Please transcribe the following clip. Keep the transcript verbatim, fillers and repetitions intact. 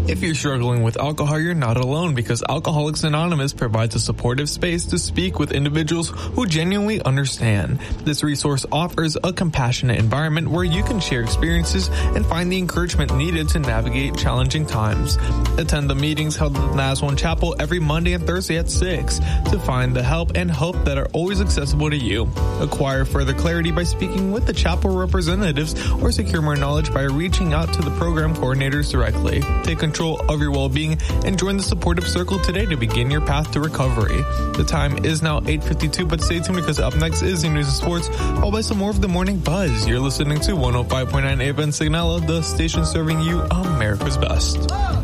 If you're struggling with alcohol, you're not alone, because Alcoholics Anonymous provides a supportive space to speak with individuals who genuinely understand. This resource offers a compassionate environment where you can share experiences and find the encouragement needed to navigate challenging times. Attend the meetings held at the Nazwan Chapel every Monday and Thursday at six to find the help and hope that are always accessible to you. Acquire further clarity by speaking with the chapel representatives or secure more knowledge by reaching out to the program coordinators directly. Take control of your well-being and join the supportive circle today to begin your path to recovery. The time is now eight fifty-two, but stay tuned because up next is the news and sports, followed by some more of the morning buzz. You're listening to one oh five point nine A M Signala, the station serving you America's best.